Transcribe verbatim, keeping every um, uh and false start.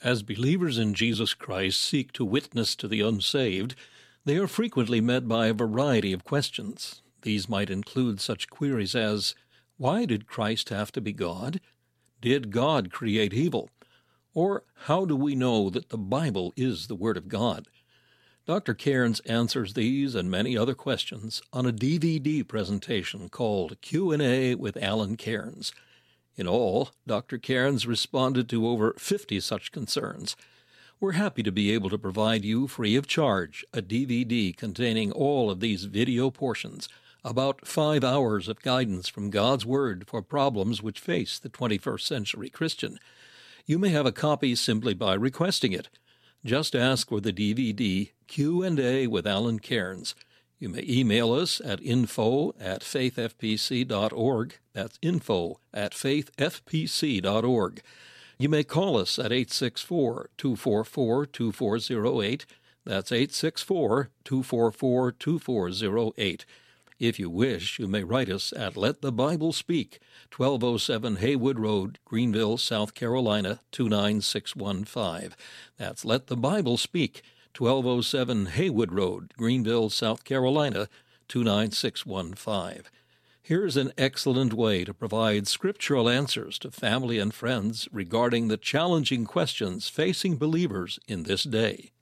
As believers in Jesus Christ seek to witness to the unsaved, they are frequently met by a variety of questions. These might include such queries as, why did Christ have to be God? Did God create evil? Or how do we know that the Bible is the Word of God? Doctor Cairns answers these and many other questions on a D V D presentation called Q and A with Alan Cairns. In all, Doctor Cairns responded to over fifty such concerns. We're happy to be able to provide you free of charge a D V D containing all of these video portions, about five hours of guidance from God's Word for problems which face the twenty-first century Christian. You may have a copy simply by requesting it. Just ask for the D V D Q and A with Alan Cairns. You may email us at info at faithfpc dot org. That's info at faithfpc dot org. You may call us at eight six four, two four four, two four zero eight. That's eight six four, two four four, two four zero eight. If you wish, you may write us at Let the Bible Speak, twelve oh seven Haywood Road, Greenville, South Carolina, two nine six one five. That's Let the Bible Speak, twelve oh seven Haywood Road, Greenville, South Carolina, two nine six one five. Here's an excellent way to provide scriptural answers to family and friends regarding the challenging questions facing believers in this day.